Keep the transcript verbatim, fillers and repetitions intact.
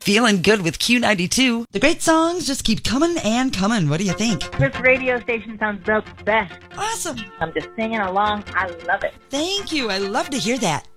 Feeling good with Q ninety-two. The great songs just keep coming and coming. What do you think? This radio station sounds the best. Awesome. I'm just singing along. I love it. Thank you. I love to hear that.